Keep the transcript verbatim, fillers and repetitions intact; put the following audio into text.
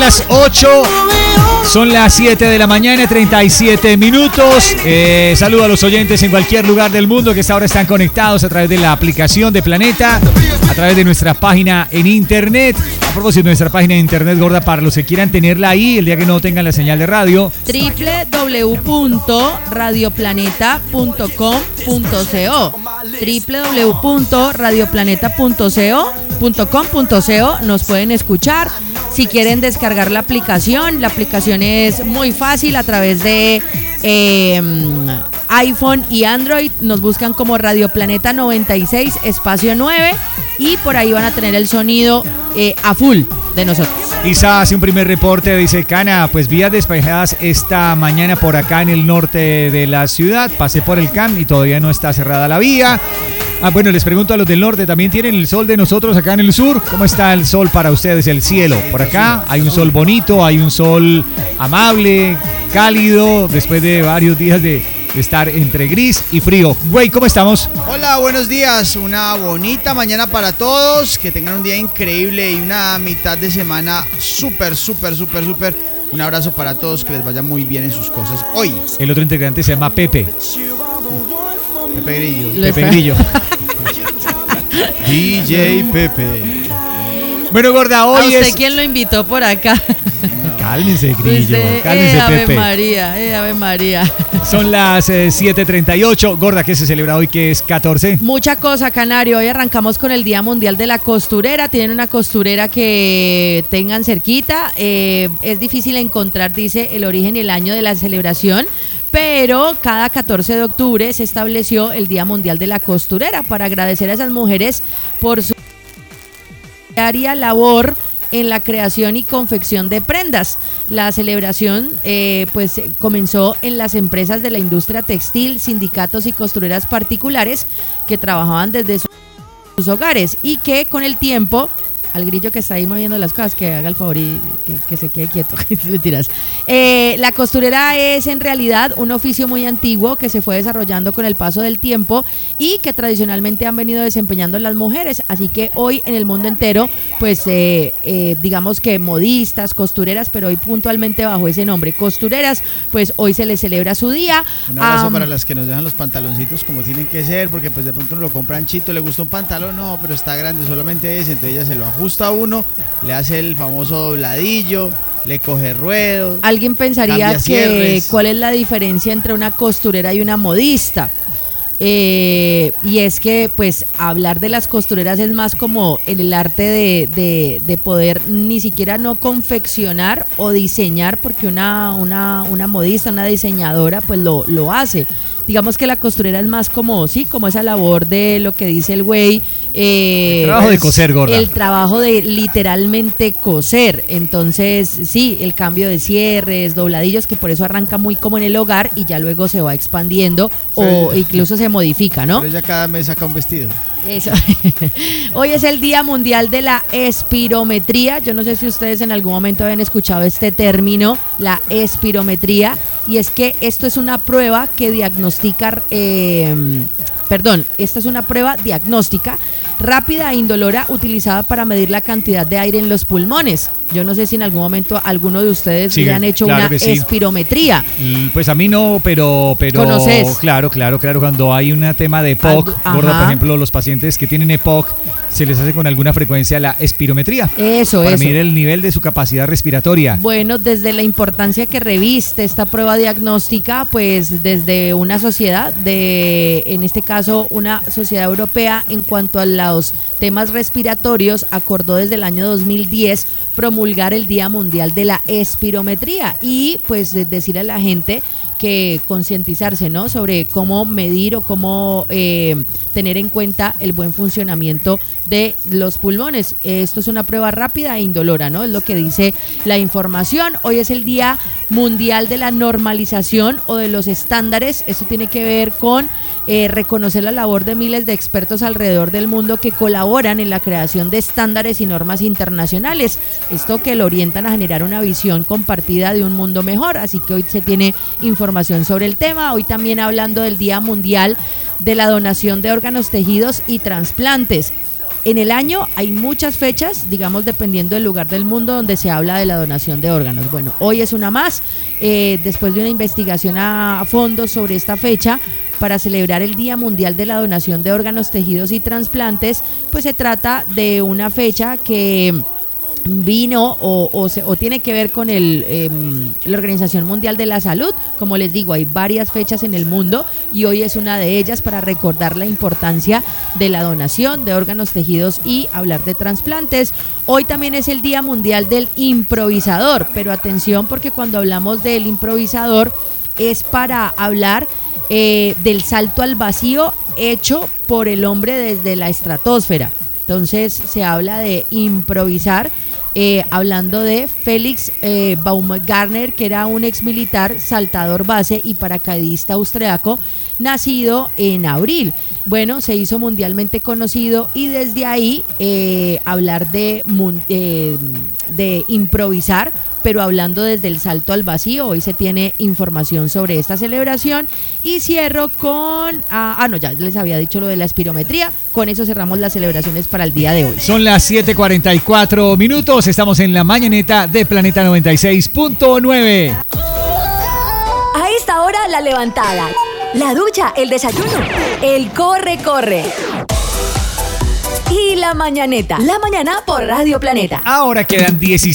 Las ocho, son las siete de la mañana, treinta y siete minutos. Eh, saludo a los oyentes en cualquier lugar del mundo que ahora están conectados a través de la aplicación de Planeta, a través de nuestra página en internet. A propósito, nuestra página de internet, Gorda, para los que quieran tenerla ahí el día que no tengan la señal de radio. doble u doble u doble u punto radio planeta punto com punto co doble u doble u doble u punto radio planeta punto com punto co. Nos pueden escuchar. Si quieren descargar la aplicación, la aplicación es muy fácil a través de eh, iPhone y Android. Nos buscan como Radio Planeta noventa y seis, espacio nueve, y por ahí van a tener el sonido eh, a full de nosotros. Isa hace un primer reporte, dice: Cana, pues vías despejadas esta mañana por acá en el norte de la ciudad. Pasé por el C A M y todavía no está cerrada la vía. Ah, bueno, les pregunto a los del norte, ¿también tienen el sol de nosotros acá en el sur? ¿Cómo está el sol para ustedes, el cielo? Por acá hay un sol bonito, hay un sol amable, cálido, después de varios días de estar entre gris y frío. Güey, ¿cómo estamos? Hola, buenos días. Una bonita mañana para todos. Que tengan un día increíble y una mitad de semana súper, súper, súper, súper. Un abrazo para todos, que les vaya muy bien en sus cosas hoy. El otro integrante se llama Pepe. Pepe Grillo. Pepe Grillo. D J Pepe. Bueno, Gorda, hoy ¿A usted es... quién lo invitó por acá? No. Cálmense, Grillo. Usted, Cálmense, eh, Ave Pepe. María, eh, Ave María. Son las eh, siete treinta y ocho. Gorda, ¿qué se celebra hoy, que es catorce? Mucha cosa, Canario. Hoy arrancamos con el Día Mundial de la Costurera. Tienen una costurera que tengan cerquita. Eh, es difícil encontrar, dice, el origen y el año de la celebración. Pero cada catorce de octubre se estableció el Día Mundial de la Costurera para agradecer a esas mujeres por su diaria labor en la creación y confección de prendas. La celebración eh, pues comenzó en las empresas de la industria textil, sindicatos y costureras particulares que trabajaban desde sus hogares, y que con el tiempo, al Grillo que está ahí moviendo las cosas, que haga el favor y que, que se quede quieto. Mentiras. Eh, la costurera es en realidad un oficio muy antiguo que se fue desarrollando con el paso del tiempo y que tradicionalmente han venido desempeñando las mujeres. Así que hoy en el mundo entero, pues eh, eh, digamos que modistas, costureras, pero hoy puntualmente bajo ese nombre, costureras, pues hoy se les celebra su día. Un abrazo um, para las que nos dejan los pantaloncitos como tienen que ser, porque pues de pronto no lo compran chito, le gusta un pantalón, no, pero está grande, solamente ese, entonces ella se lo ajusta a uno, le hace el famoso dobladillo, le coge ruedo. Alguien pensaría que cierres. ¿Cuál es la diferencia entre una costurera y una modista? Eh, y es que pues hablar de las costureras es más como en el arte de, de, de poder ni siquiera no confeccionar o diseñar, porque una, una, una modista, una diseñadora pues lo, lo hace. Digamos que la costurera es más como, sí, como esa labor de lo que dice el güey. Eh, el trabajo de coser, Gorda. El trabajo de literalmente coser. Entonces, sí, el cambio de cierres, dobladillos, que por eso arranca muy como en el hogar y ya luego se va expandiendo o Pero, incluso se modifica, ¿no? Pero ella cada mes saca un vestido. Eso. Hoy es el Día Mundial de la Espirometría. Yo no sé si ustedes en algún momento habían escuchado este término, la espirometría, y es que esto es una prueba que diagnostica, eh, perdón, esta es una prueba diagnóstica rápida e indolora utilizada para medir la cantidad de aire en los pulmones. Yo no sé si en algún momento alguno de ustedes Sí, le han hecho claro una que sí. espirometría. Y, Pues a mí no, pero, pero ¿Conoces? claro, claro, claro, cuando hay un tema de E P O C, Algo- Gorda, ajá. por ejemplo, los pacientes que tienen E P O C, se les hace con alguna frecuencia la espirometría. Eso, para eso. medir el nivel de su capacidad respiratoria. Bueno, desde la importancia que reviste esta prueba diagnóstica, pues desde una sociedad, de, en este caso una sociedad europea, en cuanto a los temas respiratorios, acordó desde el año dos mil diez promulgar el Día Mundial de la Espirometría y pues decirle a la gente que concientizarse, ¿no?, sobre cómo medir o cómo eh, tener en cuenta el buen funcionamiento de los pulmones. Esto es una prueba rápida e indolora, ¿no? Es lo que dice la información. Hoy es el Día Mundial de la Normalización o de los estándares. Esto tiene que ver con eh, reconocer la labor de miles de expertos alrededor del mundo que colaboran en la creación de estándares y normas internacionales. Esto que lo orientan a generar una visión compartida de un mundo mejor. Así que hoy se tiene información sobre el tema. Hoy también hablando del Día Mundial de la Donación de Órganos, Tejidos y Trasplantes. En el año hay muchas fechas, digamos, dependiendo del lugar del mundo donde se habla de la donación de órganos. Bueno, hoy es una más, eh, después de una investigación a, a fondo sobre esta fecha, para celebrar el Día Mundial de la Donación de Órganos, Tejidos y Trasplantes, pues se trata de una fecha que vino o, o, se, o tiene que ver con el, eh, la Organización Mundial de la Salud. Como les digo, hay varias fechas en el mundo y hoy es una de ellas para recordar la importancia de la donación de órganos, tejidos y hablar de trasplantes. Hoy también es el Día Mundial del Improvisador, pero atención, porque cuando hablamos del improvisador es para hablar eh, del salto al vacío hecho por el hombre desde la estratosfera. Entonces se habla de improvisar, eh, hablando de Felix eh, Baumgartner, que era un ex militar, saltador base y paracaidista austriaco, nacido en abril. Bueno, se hizo mundialmente conocido y desde ahí eh, hablar de, eh, de improvisar, pero hablando desde el salto al vacío. Hoy se tiene información sobre esta celebración y cierro con, ah, ah no, ya les había dicho lo de la espirometría. Con eso cerramos las celebraciones para el día de hoy. Son las siete cuarenta y cuatro minutos, estamos en la mañaneta de Planeta noventa y seis punto nueve. A esta hora la levantada, la ducha, el desayuno, el corre, corre. Y la mañaneta, la mañana por Radio Planeta. Ahora quedan diecisiete